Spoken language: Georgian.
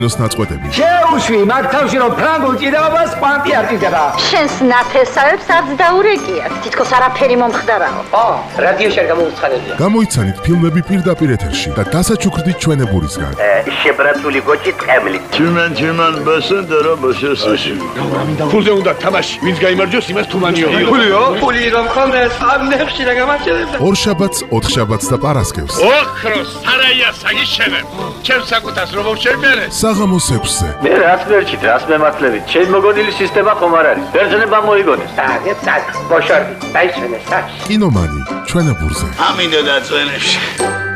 ნოსნაწყვეტები. შეუშვი მაგ თავში რომ ფრანგულ ჭიდაობას კვანტი არ ტიტება. შენს ნათესავებს არც დაურეკიათ. თითქოს არაფერი მომხდარაო. რადიოში არ გამოუცხადებია. გამოიცანით ფილმები პირდაპირ ეთერში და დასაჩუქრდით ჩვენებურისგან. შებრაცული გოჭი ტყემლით. Тюмень, башендера, башесаши. ფულზე უნდა თამაში, ვინც გაიმარჯვოს, იმას თუმანიო. ფულიო? ფული რომ ხონდეს, ამ ნეხში რა გამარჯვებდა. ორ შაბათს, 4 შაბათს და პარასკევს. ოქროს სარაია საგიშენებ. ჩემს საკუთას რომ შევმერე. საღამოს 6-ზე. მე რაც მერჩით, რას მემართლებით. ჩემ მოგონილი სისტემა ხომ არ არის. ბერძნება მოიგონეს. სად, ბოშორდი, დაიშვენე, სად. კინომანი, ჩვენებურზე. Amin da tzvenebshi.